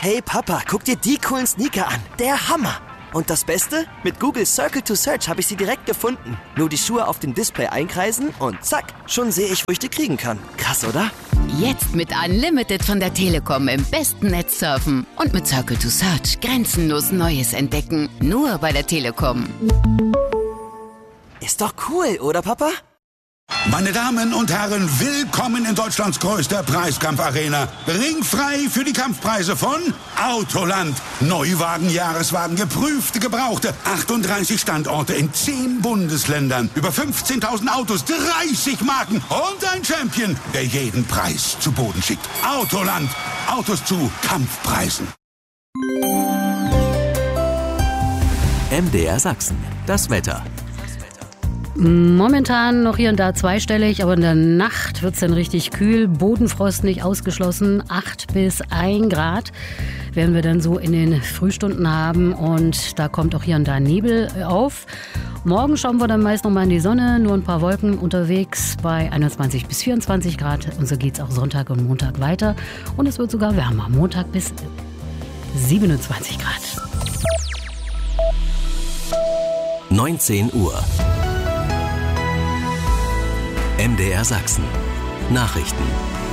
Hey Papa, guck dir die coolen Sneaker an. Der Hammer. Und das Beste? Mit Google Circle to Search habe ich sie direkt gefunden. Nur die Schuhe auf dem Display einkreisen und zack, schon sehe ich, wo ich die kriegen kann. Krass, oder? Jetzt mit Unlimited von der Telekom im besten Netz surfen. Und mit Circle to Search grenzenlos Neues entdecken. Nur bei der Telekom. Ist doch cool, oder Papa? Meine Damen und Herren, willkommen in Deutschlands größter Preiskampfarena. Ringfrei für die Kampfpreise von Autoland. Neuwagen, Jahreswagen, geprüfte, gebrauchte. 38 Standorte in 10 Bundesländern. Über 15.000 Autos, 30 Marken und ein Champion, der jeden Preis zu Boden schickt. Autoland. Autos zu Kampfpreisen. MDR Sachsen. Das Wetter. Momentan noch hier und da zweistellig, aber in der Nacht wird es dann richtig kühl. Bodenfrost nicht ausgeschlossen, 8 bis 1 Grad werden wir dann so in den Frühstunden haben und da kommt auch hier und da Nebel auf. Morgen schauen wir dann meist noch mal in die Sonne, nur ein paar Wolken unterwegs bei 21 bis 24 Grad und so geht es auch Sonntag und Montag weiter und es wird sogar wärmer, Montag bis 27 Grad. 19 Uhr. MDR Sachsen. Nachrichten.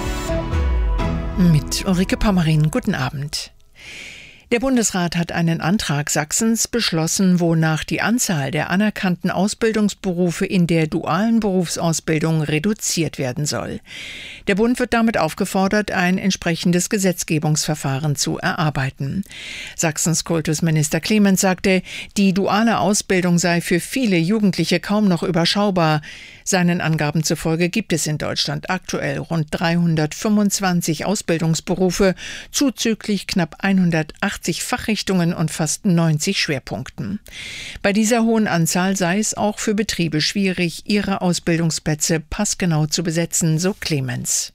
Mit Ulrike Pommerin. Guten Abend. Der Bundesrat hat einen Antrag Sachsens beschlossen, wonach die Anzahl der anerkannten Ausbildungsberufe in der dualen Berufsausbildung reduziert werden soll. Der Bund wird damit aufgefordert, ein entsprechendes Gesetzgebungsverfahren zu erarbeiten. Sachsens Kultusminister Clemens sagte, die duale Ausbildung sei für viele Jugendliche kaum noch überschaubar. Seinen Angaben zufolge gibt es in Deutschland aktuell rund 325 Ausbildungsberufe, zuzüglich knapp 180 Fachrichtungen und fast 90 Schwerpunkten. Bei dieser hohen Anzahl sei es auch für Betriebe schwierig, ihre Ausbildungsplätze passgenau zu besetzen, so Clemens.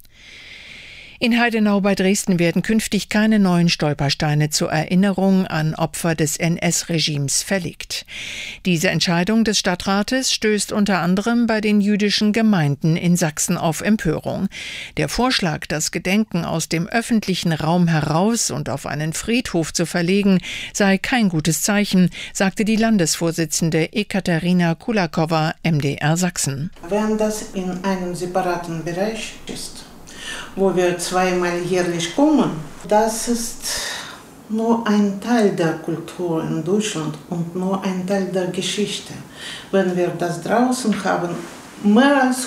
In Heidenau bei Dresden werden künftig keine neuen Stolpersteine zur Erinnerung an Opfer des NS-Regimes verlegt. Diese Entscheidung des Stadtrates stößt unter anderem bei den jüdischen Gemeinden in Sachsen auf Empörung. Der Vorschlag, das Gedenken aus dem öffentlichen Raum heraus und auf einen Friedhof zu verlegen, sei kein gutes Zeichen, sagte die Landesvorsitzende Ekaterina Kulakowa, MDR Sachsen. Wenn das in einem separaten Bereich ist, wo wir zweimal jährlich kommen. Das ist nur ein Teil der Kultur in Deutschland und nur ein Teil der Geschichte. Wenn wir das draußen haben, mehr als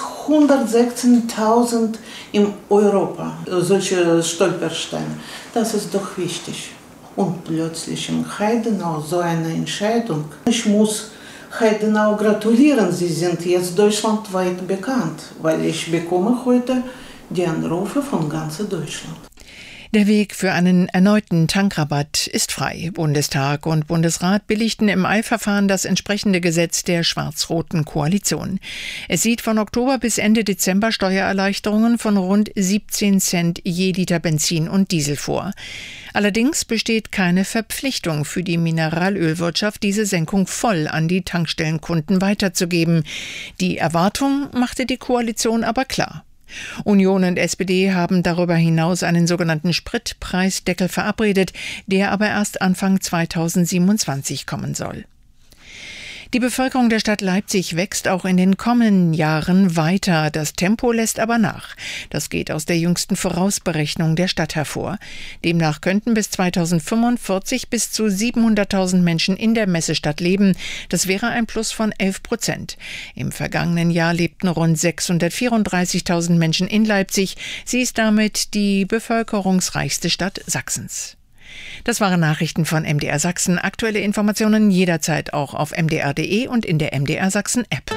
116.000 in Europa, solche Stolpersteine, das ist doch wichtig. Und plötzlich in Heidenau so eine Entscheidung. Ich muss Heidenau gratulieren, sie sind jetzt deutschlandweit bekannt, weil ich bekomme heute die Anrufe von ganz Deutschland. Der Weg für einen erneuten Tankrabatt ist frei. Bundestag und Bundesrat billigten im Eilverfahren das entsprechende Gesetz der schwarz-roten Koalition. Es sieht von Oktober bis Ende Dezember Steuererleichterungen von rund 17 Cent je Liter Benzin und Diesel vor. Allerdings besteht keine Verpflichtung für die Mineralölwirtschaft, diese Senkung voll an die Tankstellenkunden weiterzugeben. Die Erwartung machte die Koalition aber klar. Union und SPD haben darüber hinaus einen sogenannten Spritpreisdeckel verabredet, der aber erst Anfang 2027 kommen soll. Die Bevölkerung der Stadt Leipzig wächst auch in den kommenden Jahren weiter. Das Tempo lässt aber nach. Das geht aus der jüngsten Vorausberechnung der Stadt hervor. Demnach könnten bis 2045 bis zu 700.000 Menschen in der Messestadt leben. Das wäre ein Plus von 11%. Im vergangenen Jahr lebten rund 634.000 Menschen in Leipzig. Sie ist damit die bevölkerungsreichste Stadt Sachsens. Das waren Nachrichten von MDR Sachsen. Aktuelle Informationen jederzeit auch auf mdr.de und in der MDR Sachsen App.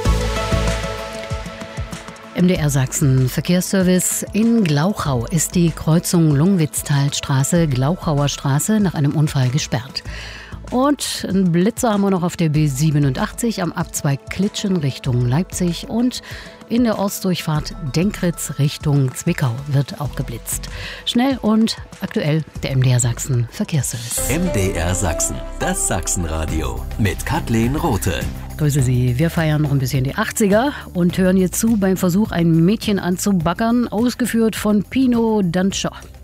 MDR Sachsen Verkehrsservice. In Glauchau ist die Kreuzung Lungwitztalstraße, Glauchauer Straße nach einem Unfall gesperrt. Und einen Blitzer haben wir noch auf der B87 am Abzweig Klitschen Richtung Leipzig und in der Ortsdurchfahrt Denkritz Richtung Zwickau wird auch geblitzt. Schnell und aktuell der MDR Sachsen Verkehrsservice. MDR Sachsen, das Sachsenradio mit Kathleen Rothe. Grüße Sie. Wir feiern noch ein bisschen die 80er und hören jetzt zu beim Versuch, ein Mädchen anzubaggern, ausgeführt von Pino D'Ancio.